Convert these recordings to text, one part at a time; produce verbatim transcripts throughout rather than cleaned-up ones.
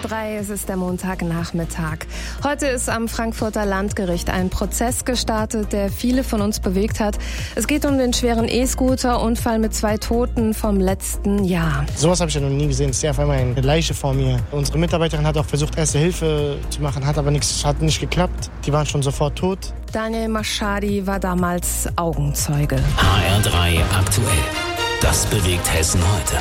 drei, es ist der Montagnachmittag. Heute ist am Frankfurter Landgericht ein Prozess gestartet, der viele von uns bewegt hat. Es geht um den schweren E-Scooter-Unfall mit zwei Toten vom letzten Jahr. Sowas habe ich ja noch nie gesehen. Es ist auf einmal eine Leiche vor mir. Unsere Mitarbeiterin hat auch versucht, Erste Hilfe zu machen, hat aber nichts, hat nicht geklappt. Die waren schon sofort tot. Daniel Mashadi war damals Augenzeuge. H R drei aktuell. Das bewegt Hessen heute.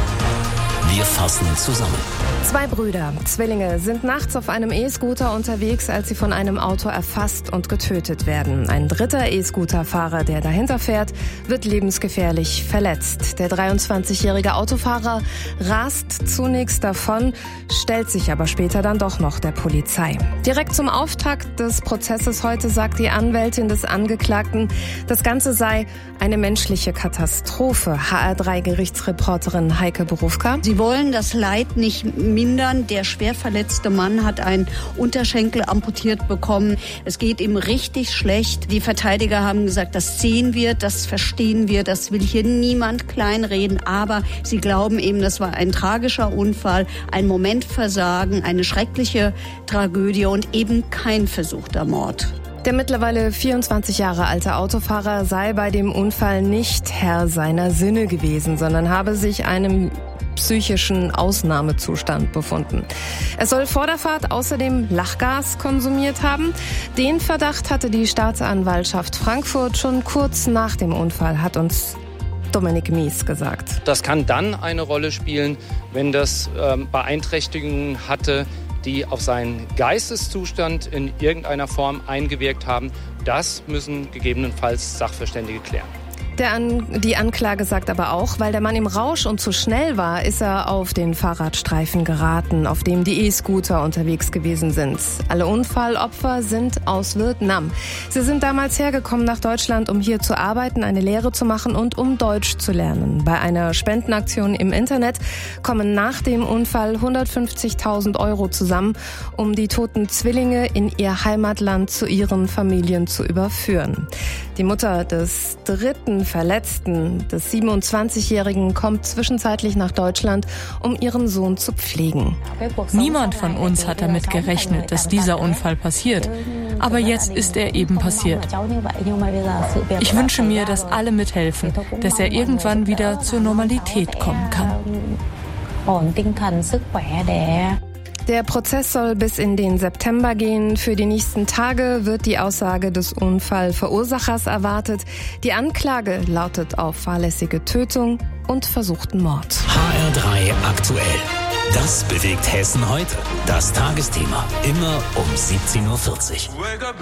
Wir fassen zusammen. Zwei Brüder, Zwillinge, sind nachts auf einem E-Scooter unterwegs, als sie von einem Auto erfasst und getötet werden. Ein dritter E-Scooter-Fahrer, der dahinter fährt, wird lebensgefährlich verletzt. Der dreiundzwanzigjährige Autofahrer rast zunächst davon, stellt sich aber später dann doch noch der Polizei. Direkt zum Auftakt des Prozesses heute sagt die Anwältin des Angeklagten, das Ganze sei eine menschliche Katastrophe. H R drei Gerichtsreporterin Heike Berufka. Sie wollen das Leid nicht mindern. Der schwer verletzte Mann hat einen Unterschenkel amputiert bekommen. Es geht ihm richtig schlecht. Die Verteidiger haben gesagt, das sehen wir, das verstehen wir, das will hier niemand kleinreden. Aber sie glauben eben, das war ein tragischer Unfall, ein Momentversagen, eine schreckliche Tragödie und eben kein versuchter Mord. Der mittlerweile vierundzwanzig Jahre alte Autofahrer sei bei dem Unfall nicht Herr seiner Sinne gewesen, sondern habe sich einem psychischen Ausnahmezustand befunden. Er soll vor der Fahrt außerdem Lachgas konsumiert haben. Den Verdacht hatte die Staatsanwaltschaft Frankfurt schon kurz nach dem Unfall, hat uns Dominik Mies gesagt. Das kann dann eine Rolle spielen, wenn das ähm, Beeinträchtigungen hatte, die auf seinen Geisteszustand in irgendeiner Form eingewirkt haben. Das müssen gegebenenfalls Sachverständige klären. Der An- die Anklage sagt aber auch, weil der Mann im Rausch und zu schnell war, ist er auf den Fahrradstreifen geraten, auf dem die E-Scooter unterwegs gewesen sind. Alle Unfallopfer sind aus Vietnam. Sie sind damals hergekommen nach Deutschland, um hier zu arbeiten, eine Lehre zu machen und um Deutsch zu lernen. Bei einer Spendenaktion im Internet kommen nach dem Unfall hundertfünfzigtausend Euro zusammen, um die toten Zwillinge in ihr Heimatland zu ihren Familien zu überführen. Die Mutter des dritten Verletzten, des siebenundzwanzigjährigen, kommt zwischenzeitlich nach Deutschland, um ihren Sohn zu pflegen. Niemand von uns hat damit gerechnet, dass dieser Unfall passiert. Aber jetzt ist er eben passiert. Ich wünsche mir, dass alle mithelfen, dass er irgendwann wieder zur Normalität kommen kann. Der Prozess soll bis in den September gehen. Für die nächsten Tage wird die Aussage des Unfallverursachers erwartet. Die Anklage lautet auf fahrlässige Tötung und versuchten Mord. H R drei aktuell. Das bewegt Hessen heute. Das Tagesthema. Immer um siebzehn Uhr vierzig.